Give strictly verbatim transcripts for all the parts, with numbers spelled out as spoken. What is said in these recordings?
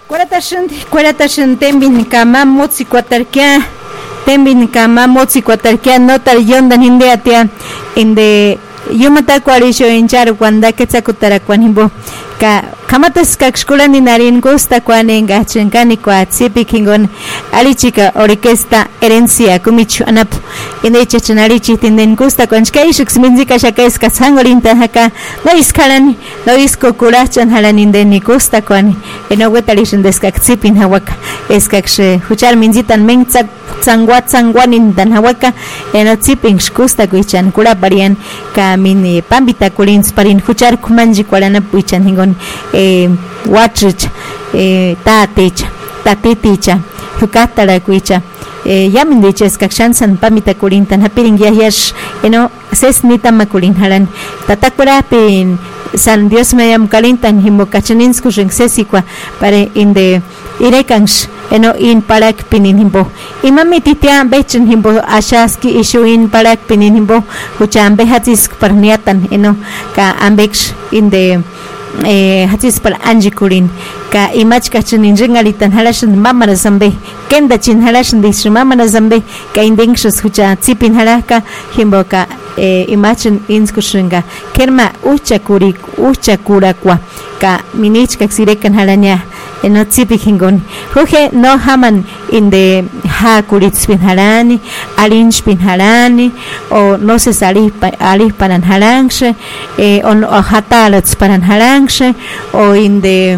Cuaratashin, cuaratashin, tembin kama motsi cuatarquia, tembin kama motsi cuatarquia, notar yondan hindeatia, inde yumata cuarisho hinchar cuanda quetzacutara cuanimbo, ka kamatas kakshkulani narin gusta cuanen gachenkani cuatzipi kingon, alichica orquesta herencia kumichu anap, inde chachanarichi tinden gusta cuanchkaishux minzika shakaeska sangolinta haka, no iskalan, no isko kurachan halaninde ni gusta cuani, eno wetalishin deskakzipin hawaka, eskaksh huchar minzitan mengtsak tsangwat tsangwanin dan hawaka, eno tzipin shkusta kuichan kura parian, ka min pambita kulins parin huchar kumanji kualana puichan hingon, eh, wachich, eh, tatich, tatiticha, hukatara kuicha, eh, yamin diches kakshansan pamita kulintan hapirin yayash, eno ses nita makulin halan, tatakura pin San Dios me llama calintan himo cachaninsku ringsesikwa para inde irekansh eno in parak pinin himbo imami titia bechen himbo ashaski ishu in parak pinin himbo huchan behatis parniatan eno ka ambeksh inde eh hatis par anjikurin ka imach kachanin ringalitan halashan mamara zambe kenda chin halashan dis mamara zambe ka indingshus hucha tsipin halaka himbo ka eh, imachin inskushinga kerma ucha kurik ucha kurakwa ka minichka xirekan halanya eno tsipi hingon hoje no haman inde ha kurits bin halani alinch bin halani o no se salih pa, alih paran halangshe eh, on o hatalats paran halangshe o inde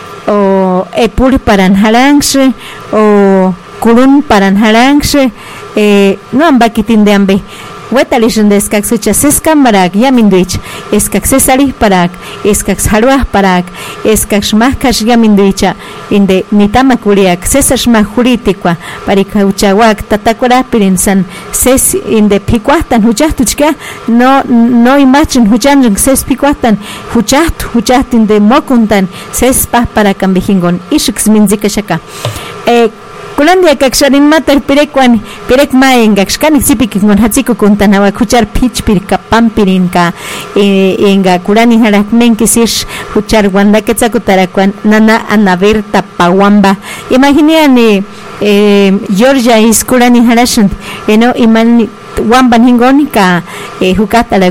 o epur paran halangshe o kurun paran halangshe eh, no ambakitin de ambe Wetalishin de skaksucha seskan barak yaminduich eskaksesari parak eskaksaruah parak eskakshmahkash yaminduicha inde nitama kuriak sesashmah juritikwa parikauchawak tatakura pirinsan ses inde pikuahtan hujahtuchka no no imachin hujanjung ses pikuahtan hujaht hujaht inde mokuntan ses pah parakan bijingon ishux minzikashaka eh Kulandia kaksharin matar pirekwan pirek maen gakshkanik sipik ngon hatsiko kuntanawa kuchar pitch pirka pampirin ka enga kulani harak menkisish kuchar wanda ketsakutarakwan nana anaverta pawamba imaginiani eh, Georgia is kulani harashan eno iman wamban hingon ka eh, hukata la